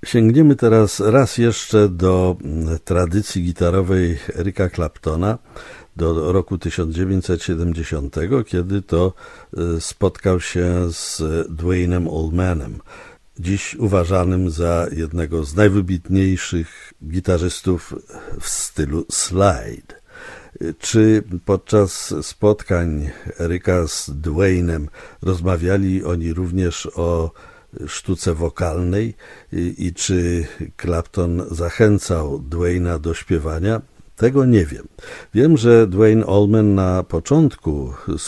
Sięgniemy teraz raz jeszcze do tradycji gitarowej Erika Claptona, do roku 1970, kiedy to spotkał się z Duane'em Allmanem, dziś uważanym za jednego z najwybitniejszych gitarzystów w stylu slide. Czy podczas spotkań Eryka z Duane'em rozmawiali oni również o sztuce wokalnej i czy Clapton zachęcał Duane'a do śpiewania? Tego nie wiem. Wiem, że Duane Allman na początku